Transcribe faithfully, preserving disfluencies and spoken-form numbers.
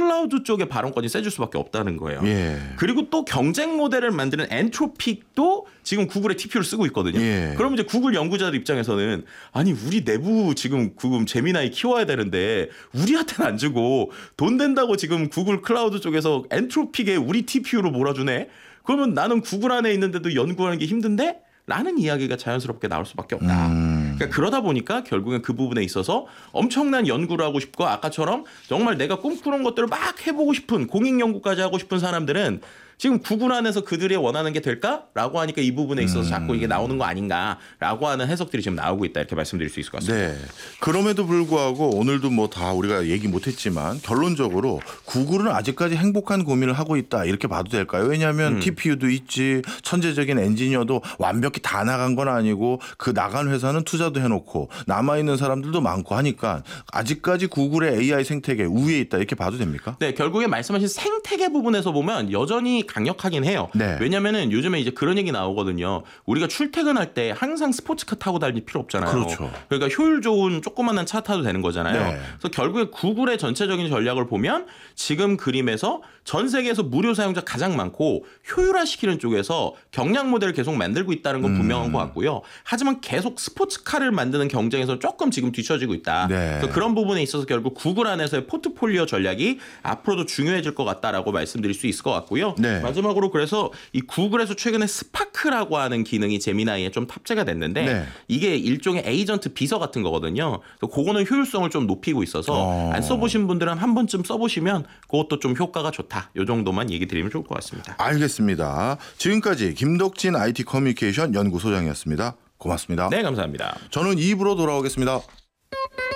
클라우드 쪽의 발언권이 세질 수밖에 없다는 거예요. 예. 그리고 또 경쟁 모델을 만드는 엔트로픽도 지금 구글의 티피유를 쓰고 있거든요. 예. 그럼 이제 구글 연구자들 입장에서는 아니 우리 내부 지금 지금 제미나이 키워야 되는데 우리한테는 안 주고 돈 된다고 지금 구글 클라우드 쪽에서 엔트로픽에 우리 티피유로 몰아주네. 그러면 나는 구글 안에 있는데도 연구하는 게 힘든데? 라는 이야기가 자연스럽게 나올 수밖에 없다. 음. 그러니까 그러다 보니까 결국엔 그 부분에 있어서 엄청난 연구를 하고 싶고 아까처럼 정말 내가 꿈꾸는 것들을 막 해보고 싶은 공익 연구까지 하고 싶은 사람들은 지금 구글 안에서 그들이 원하는 게 될까라고 하니까 이 부분에 있어서 자꾸 이게 나오는 거 아닌가라고 하는 해석들이 지금 나오고 있다 이렇게 말씀드릴 수 있을 것 같습니다. 네. 그럼에도 불구하고 오늘도 뭐 다 우리가 얘기 못했지만 결론적으로 구글은 아직까지 행복한 고민을 하고 있다 이렇게 봐도 될까요? 왜냐하면 음. 티피유도 있지 천재적인 엔지니어도 완벽히 다 나간 건 아니고 그 나간 회사는 투자도 해놓고 남아있는 사람들도 많고 하니까 아직까지 구글의 에이아이 생태계 우위에 있다 이렇게 봐도 됩니까? 네. 결국에 말씀하신 생태계 부분에서 보면 여전히 강력하긴 해요. 네. 왜냐면은 요즘에 이제 그런 얘기 나오거든요. 우리가 출퇴근할 때 항상 스포츠카 타고 다닐 필요 없잖아요. 그렇죠. 그러니까 효율 좋은 조그만한 차 타도 되는 거잖아요. 네. 그래서 결국에 구글의 전체적인 전략을 보면 지금 그림에서 전 세계에서 무료 사용자 가장 많고 효율화시키는 쪽에서 경량 모델을 계속 만들고 있다는 건 분명한 음. 것 같고요. 하지만 계속 스포츠카를 만드는 경쟁에서 조금 지금 뒤처지고 있다. 네. 그래서 그런 부분에 있어서 결국 구글 안에서의 포트폴리오 전략이 앞으로도 중요해질 것 같다라고 말씀드릴 수 있을 것 같고요. 네. 마지막으로 그래서 이 구글에서 최근에 스파크라고 하는 기능이 제미나이에 좀 탑재가 됐는데 네. 이게 일종의 에이전트 비서 같은 거거든요. 그래서 그거는 효율성을 좀 높이고 있어서 어. 안 써보신 분들은 한 번쯤 써보시면 그것도 좀 효과가 좋다. 이 정도만 얘기 드리면 좋을 것 같습니다. 알겠습니다. 지금까지 김덕진 아이티 커뮤니케이션 연구소장이었습니다. 고맙습니다. 네, 감사합니다. 저는 이 부로 돌아오겠습니다.